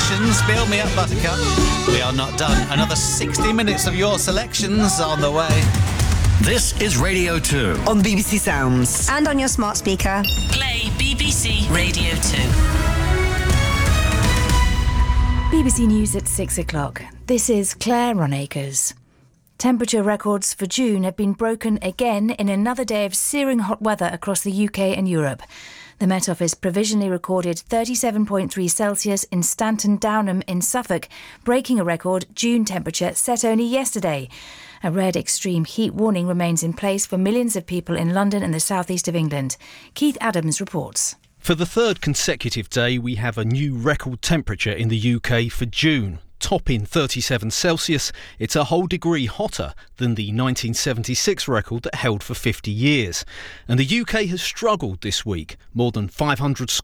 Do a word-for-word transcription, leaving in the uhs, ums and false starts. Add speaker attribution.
Speaker 1: selections. Build me up, Buttercup. We are not done. Another sixty minutes of your selections on the way.
Speaker 2: This is Radio two.
Speaker 3: On B B C Sounds.
Speaker 4: And on your smart speaker.
Speaker 5: Play B B C Radio two.
Speaker 6: B B C News at six o'clock. This is Claire Ronacres. Temperature records for June have been broken again in another day of searing hot weather across the U K and Europe. The Met Office provisionally recorded thirty-seven point three Celsius in Stanton Downham in Suffolk, breaking a record June temperature set only yesterday. A red extreme heat warning remains in place for millions of people in London and the southeast of England. Keith Adams reports.
Speaker 7: For the third consecutive day, we have a new record temperature in the U K for June. Topping thirty-seven Celsius, it's a whole degree hotter than the nineteen seventy-six record that held for fifty years. And the U K has struggled this week. More than five hundred schools